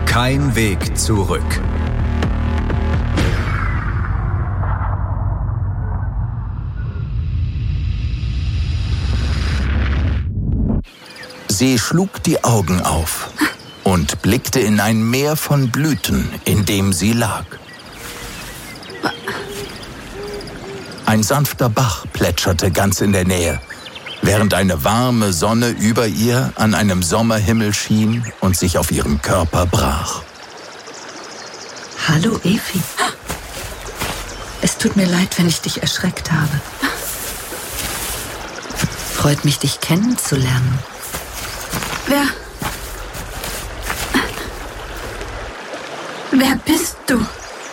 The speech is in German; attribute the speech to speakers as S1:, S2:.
S1: Kein Weg zurück.
S2: Sie schlug die Augen auf und blickte in ein Meer von Blüten, in dem sie lag. Ein sanfter Bach plätscherte ganz in der Nähe, während eine warme Sonne über ihr an einem Sommerhimmel schien und sich auf ihrem Körper brach.
S3: Hallo, Efi. Es tut mir leid, wenn ich dich erschreckt habe. Freut mich, dich kennenzulernen.
S4: Wer bist du?